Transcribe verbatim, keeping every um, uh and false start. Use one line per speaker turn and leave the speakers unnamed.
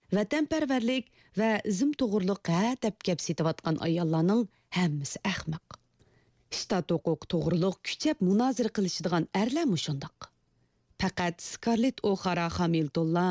vatanparvarlik va izm to'g'riliq ha deb gap setayotgan ayollarning hammasi ahmoq. Shtat huquq to'g'riliq kuchab munozara qilishadigan erlar mushundoq. Faqat Scarlett O'Hara Hamiltonlar